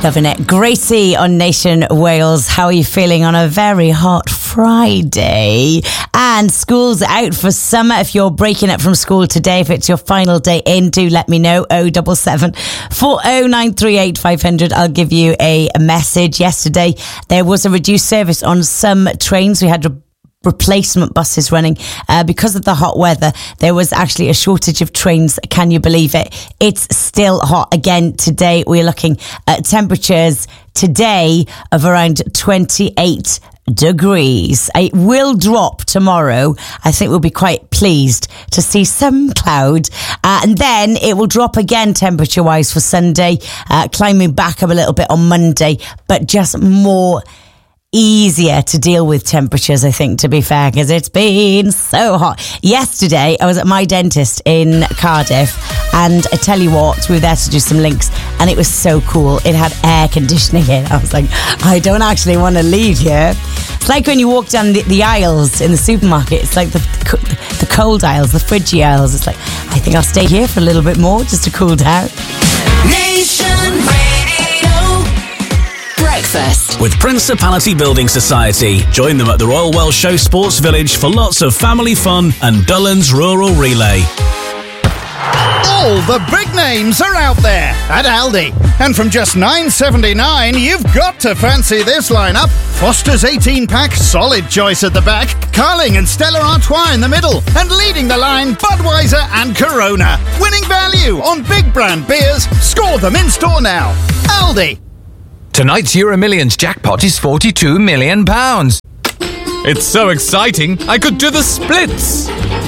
Loving it. Gracie on Nation Wales. How are you feeling on a very hot Friday? And school's out for summer. If you're breaking up from school today, if it's your final day in, do let me know. 077 40938 500. I'll give you a message. Yesterday, there was a reduced service on some trains. We had replacement buses running because of the hot weather. There was actually a shortage of trains. Can you believe it? It's still hot again today. We're looking at temperatures today of around 28 degrees. It will drop tomorrow. I think we'll be quite pleased to see some cloud, and then it will drop again temperature wise for Sunday, climbing back up a little bit on Monday, but just more easier to deal with temperatures, I think, to be fair, because it's been so hot. Yesterday, I was at my dentist in Cardiff, and I tell you what, we were there to do some links, and it was so cool. It had air conditioning in. I was like, I don't actually want to leave here. It's like when you walk down the aisles in the supermarket. It's like the cold aisles, the fridgy aisles. It's like, I think I'll stay here for a little bit more just to cool down. Nation Radio Breakfast with Principality Building Society. Join them at the Royal Welsh Show Sports Village for lots of family fun and Dullan's Rural Relay. All the big names are out there at Aldi. And from just $9.79, you've got to fancy this lineup. Foster's 18-pack, solid choice at the back. Carling and Stella Artois in the middle. And leading the line, Budweiser and Corona. Winning value on big brand beers. Score them in store now. Aldi. Tonight's Euro Millions jackpot is £42 million. It's so exciting, I could do the splits.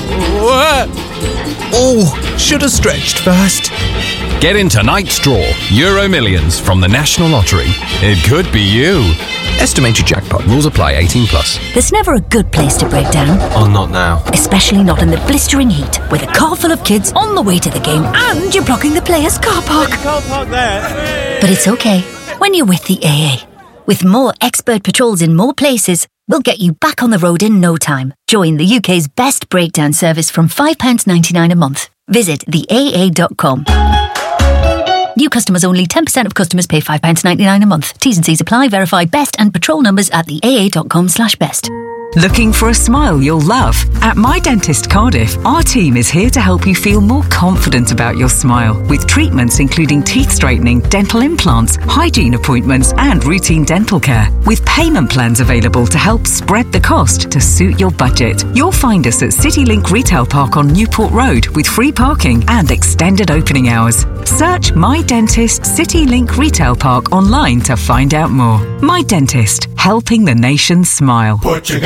Oh, should have stretched first. Get in tonight's draw, Euro Millions from the National Lottery. It could be you. Estimated jackpot. Rules apply. 18+. There's never a good place to break down. Oh, not now. Especially not in the blistering heat, with a car full of kids on the way to the game and you're blocking the players' car park. Car park there. But it's okay when you're with the AA. With more expert patrols in more places, we'll get you back on the road in no time. Join the UK's best breakdown service from £5.99 a month. Visit theaa.com. New customers only. 10% of customers pay £5.99 a month. T's and C's apply. Verify best and patrol numbers at theaa.com/best. Looking for a smile you'll love? At My Dentist Cardiff, our team is here to help you feel more confident about your smile with treatments including teeth straightening, dental implants, hygiene appointments and routine dental care. With payment plans available to help spread the cost to suit your budget. You'll find us at CityLink Retail Park on Newport Road with free parking and extended opening hours. Search My Dentist CityLink Retail Park online to find out more. My Dentist, helping the nation smile.